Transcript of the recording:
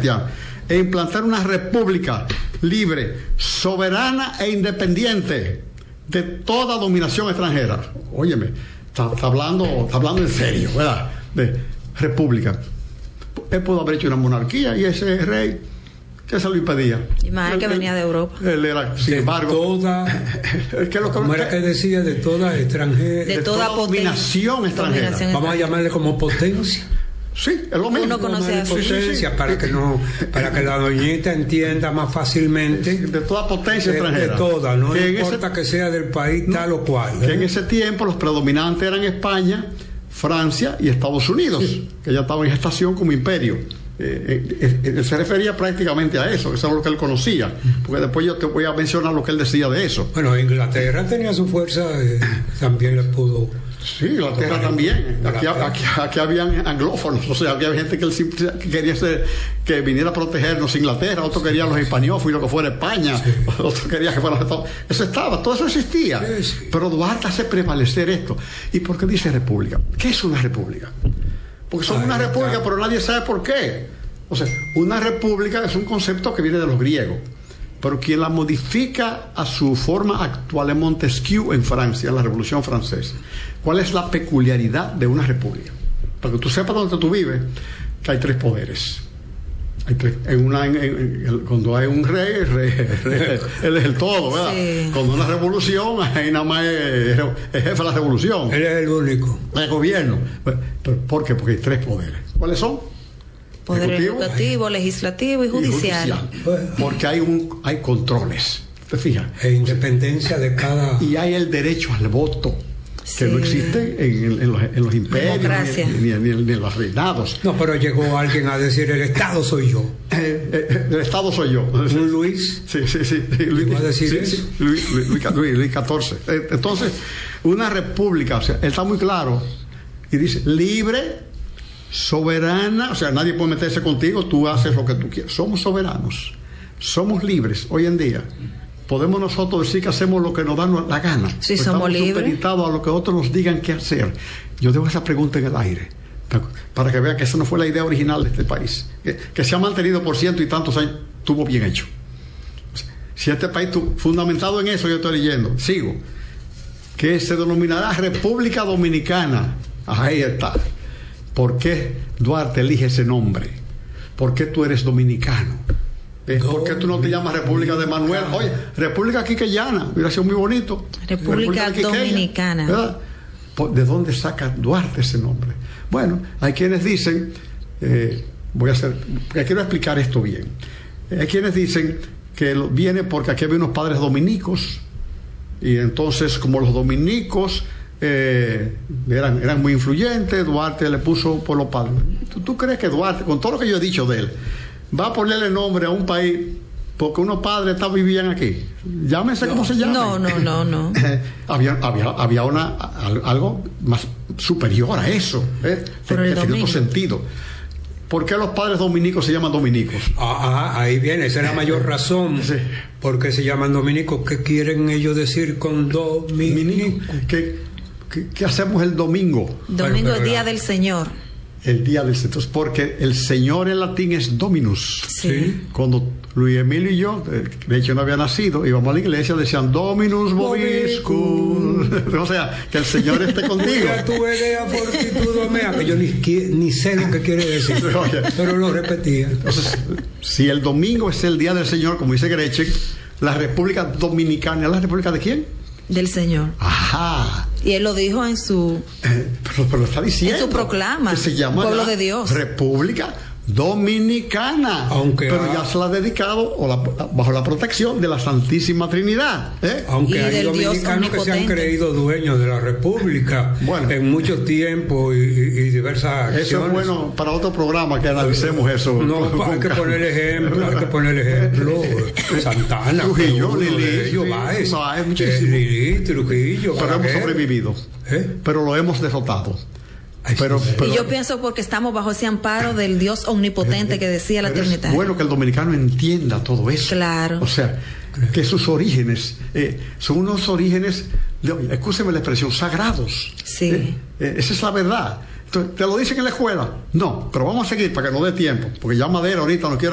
haitianos, e implantar una república libre, soberana e independiente de toda dominación extranjera. Óyeme, está hablando en serio, ¿verdad? De república. Él pudo haber hecho una monarquía y ese rey, ¿qué se lo impedía? Y más que venía de Europa. Él era, sin embargo, ¿cómo era que decía? De toda extranjera, de toda dominación extranjera. Vamos a llamarle como potencia. Sí, es lo mismo. Uno conoce así. Potencia, sí. Para que la doñita entienda más fácilmente. De toda potencia extranjera. De toda, no importa que sea del país tal o cual. Que en ese tiempo los predominantes eran España, Francia y Estados Unidos, sí, que ya estaban en gestación como imperio. Se refería prácticamente a eso es lo que él conocía, porque después yo te voy a mencionar lo que él decía de eso. Bueno, Inglaterra tenía su fuerza, también le pudo. Sí, Inglaterra también. Aquí habían anglófonos, o sea, había gente que quería que viniera a protegernos Inglaterra, otro quería los hispanófilos, lo que fuera España, sí, otro quería que fuera eso estaba, todo eso existía. Sí, sí. Pero Duarte hace prevalecer esto. ¿Y por qué dice república? ¿Qué es una república? Porque son una república, pero nadie sabe por qué. O sea, una república es un concepto que viene de los griegos, pero quien la modifica a su forma actual es Montesquieu en Francia, en la Revolución Francesa. ¿Cuál es la peculiaridad de una república? Para que tú sepas dónde tú vives, que hay tres poderes. Hay tres. Cuando hay un rey, él es el todo, ¿verdad? Sí. Cuando hay una revolución, ahí nada más es jefe de la revolución. Él es el único. El gobierno. ¿Por qué? Porque hay tres poderes. ¿Cuáles son? Poder ejecutivo, legislativo y judicial. Porque hay controles. ¿Te fijas? E independencia de cada. Y hay el derecho al voto, que sí, no existe en los imperios ni en los reinados. No, pero llegó alguien a decir: el Estado soy yo. El Estado soy yo. ¿Un Luis? Sí. Luis, a decir eso? Sí. Luis XIV. Entonces, una república, o sea, él está muy claro y dice: libre, soberana, o sea, nadie puede meterse contigo, tú haces lo que tú quieras. Somos soberanos, somos libres hoy en día. Podemos nosotros decir que hacemos lo que nos da la gana. Sí, somos libres. Estamos supeditados a lo que otros nos digan qué hacer. Yo dejo esa pregunta en el aire, para que vean que esa no fue la idea original de este país. Que se ha mantenido por ciento y tantos años, estuvo bien hecho. Si este país, fundamentado en eso, yo estoy leyendo, sigo, que se denominará República Dominicana. Ahí está. ¿Por qué Duarte elige ese nombre? ¿Por qué tú eres dominicano? ¿Por qué tú no te llamas República de Manuel? Oye, República Quiqueyana, hubiera sido muy bonito. República Dominicana. ¿Verdad? ¿De dónde saca Duarte ese nombre? Bueno, hay quienes dicen, porque quiero explicar esto bien. Hay quienes dicen que viene porque aquí había unos padres dominicos, y entonces, como los dominicos eran muy influyentes, Duarte le puso por los padres. ¿Tú crees que Duarte, con todo lo que yo he dicho de él, va a ponerle nombre a un país porque unos padres vivían aquí? Llámense como se llaman. No. había algo más superior a eso, en otro sentido. ¿Por qué los padres dominicos se llaman dominicos? Ahí viene, esa es la mayor razón. Sí. ¿Por qué se llaman dominicos? ¿Qué quieren ellos decir con dominico? ¿Qué hacemos el domingo? Domingo es Día del Señor. El Día del Señor. Entonces, porque el Señor en latín es Dominus. Sí. Cuando Luis Emilio y yo, de hecho no había nacido, íbamos a la iglesia, decían Dominus Vobiscum. O sea, que el Señor esté contigo. Que yo ni sé lo que quiere decir, pero lo repetía. Entonces, si el domingo es el Día del Señor, como dice Gretchen, la República Dominicana, ¿es la República de quién? Del Señor. Ajá. Y él lo dijo en su pero lo está diciendo, en su proclama, que se llama Pueblo de Dios, República Dominicana, pero ya se la ha dedicado bajo la protección de la Santísima Trinidad, aunque hay dominicanos que se han creído dueños de la República en mucho tiempo y diversas acciones. Eso es bueno para otro programa que analicemos eso. No, hay que poner ejemplo, Santana, Trujillo, Lili, Trujillo, pero hemos sobrevivido, pero lo hemos derrotado. Pero, y yo pienso porque estamos bajo ese amparo del Dios omnipotente que decía la Trinidad. Es bueno que el dominicano entienda todo eso. Claro. O sea, que sus orígenes son unos orígenes, escúcheme la expresión, sagrados. Sí. Esa es la verdad. Entonces, ¿te lo dicen en la escuela? No, pero vamos a seguir para que no dé tiempo, porque ya Madera ahorita no quiere